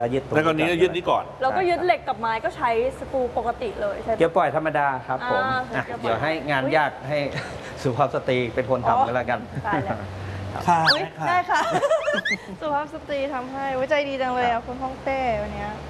แล้วก็นี้ยึดนี้ก่อนเราก็ยึดเหล็กกับไม้ก็ใช้สกรูปกติเลยใช่ไหมเกียร์ปล่อยธรรมดาครับผมเดี๋ยวให้งานยากให้สุภาพสตรีเป็นคนทำกันแล้วกันค่ะได้ค่ะสุภาพสตรีทำให้ใจดีจังเลยอ่ะคุณฮ่องเต้วันนี้